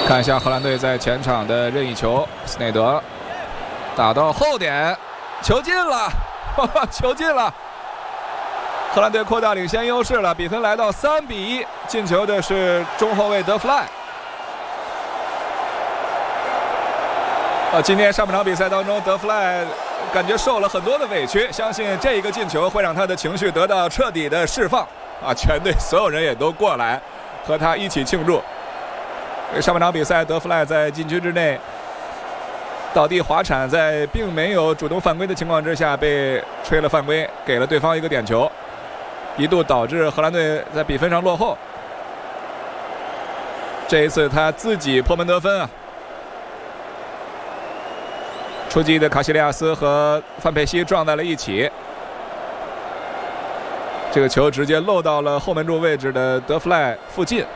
看一下荷兰队在前场的任意球，斯内德打到后点，球进了，球进了！荷兰队扩大领先优势了，比分来到3比1。进球的是中后卫德弗赖。今天上半场比赛当中，德弗赖感觉受了很多的委屈，相信这一个进球会让他的情绪得到彻底的释放。全队所有人也都过来和他一起庆祝。上半场比赛，德弗赖在禁区之内倒地滑铲，在并没有主动犯规的情况之下被吹了犯规，给了对方一个点球，一度导致荷兰队在比分上落后。这一次他自己破门得分啊！出击的卡西利亚斯和范佩西撞在了一起，这个球直接漏到了后门柱位置的德弗赖附近。